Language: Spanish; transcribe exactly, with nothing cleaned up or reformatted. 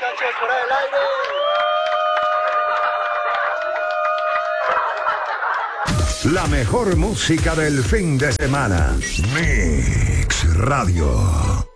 muchachos, fuera del aire. La mejor música del fin de semana. Mix Radio.